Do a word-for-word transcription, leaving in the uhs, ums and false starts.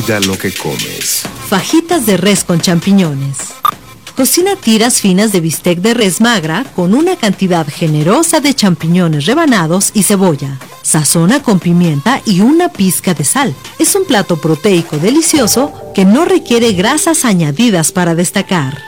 Cuida lo que comes. Fajitas de res con champiñones. Cocina tiras finas de bistec de res magra con una cantidad generosa de champiñones rebanados y cebolla. Sazona con pimienta y una pizca de sal. Es un plato proteico delicioso que no requiere grasas añadidas para destacar.